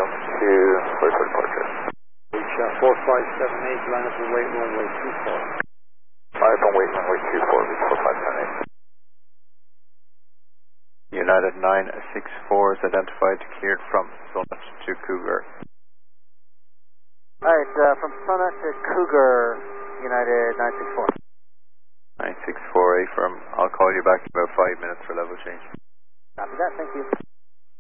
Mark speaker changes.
Speaker 1: welcome to Clearport Departure.
Speaker 2: Reach 4578, line up and wait runway 24.
Speaker 1: Line up and wait runway 24, reach 4578.
Speaker 3: United 964 is identified, cleared from Summit to Cougar.
Speaker 4: Alright, from Summit to Cougar, United 964.
Speaker 3: 964, affirm. I'll call you back in about 5 minutes for level change.
Speaker 4: Copy that, thank you.